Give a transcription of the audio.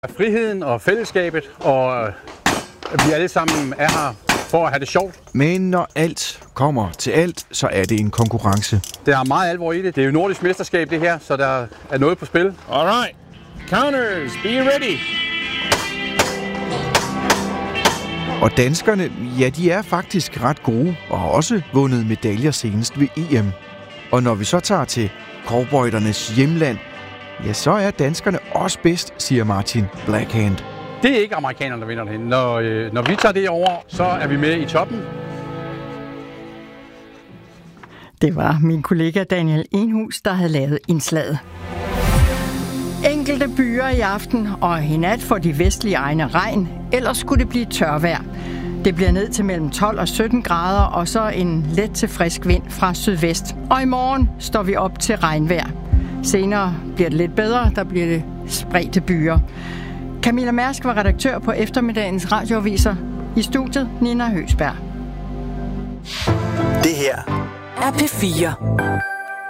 Friheden og fællesskabet, og vi alle sammen er her for at have det sjovt. Men når alt kommer til alt, så er det en konkurrence. Der er meget alvor i det. Det er jo nordisk mesterskab det her, så der er noget på spil. Alright, counters, be ready. Og danskerne, ja, de er faktisk ret gode og har også vundet medaljer senest ved EM. Og når vi så tager til cowboydernes hjemland, ja, så er danskerne også bedst, siger Martin Blackhand. Det er ikke amerikanerne, der vinder det. Når vi tager det over, så er vi med i toppen. Det var min kollega Daniel Enhus, der havde lavet indslaget. Enkelte byer i aften, og i nat får de vestlige egne regn, ellers skulle det blive tørvejr. Det bliver ned til mellem 12 og 17 grader, og så en let til frisk vind fra sydvest. Og i morgen står vi op til regnvejr. Senere bliver det lidt bedre, der bliver det spredte byer. Camilla Mærsk var redaktør på eftermiddagens radioaviser. I studiet Nina Høsberg. Det her er P4.